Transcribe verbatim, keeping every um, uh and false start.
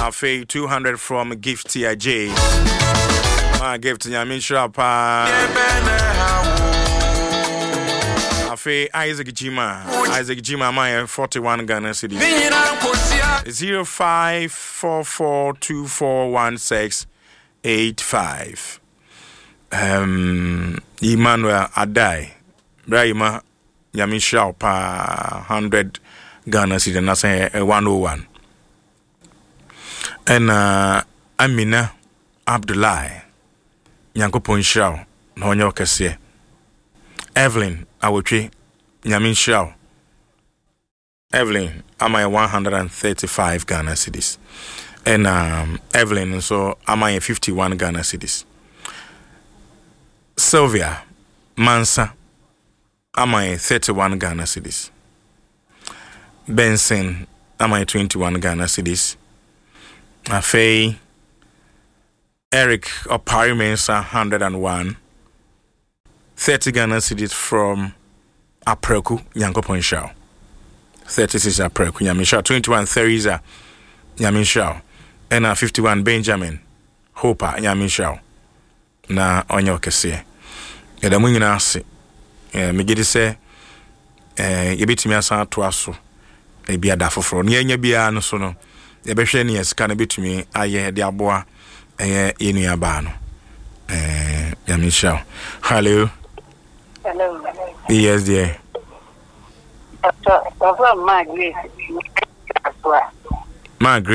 Afe two hundred from Gift T I J. My gift Yamin Shapa. Afe Isaac Jima. Isaac Jima my forty-one Ghana cedis. zero five four four two four one six eight five. Um Emmanuel Adai. Brahima Yamin Shapa one hundred Ghana cedis and that's one oh one. And uh, Amina Abdullahi Nyankopon Shao na onye okese. Evelyn Awotwe Nyamin Shao. Evelyn am I one hundred thirty-five Ghana cedis. And um, Evelyn so am I fifty-one Ghana cedis. Sylvia Mansa am I thirty-one Ghana cedis. Benson am I twenty-one Ghana cedis. Afei Eric Opari Mensa one hundred one. thirty Ghana cedis from Apreku Nyankopon Shao. thirty-six Apreku Nyamin Shao. twenty-one Theresa Nyamin Shao. And uh, fifty-one Benjamin Hopa Nyamin Shao. Na onyo kese. Yada mu nyina ase. Eh megede se eh yebetimi asa to aso. E bia da foforo. Ne anya bia no so no. Yebehwe ne yesika na betumi aye de aboa eh yenu aba no. Eh Nyamin Shao. Hello. Hello. Yes dear. Doctor, Doctor Margaret. Margaret.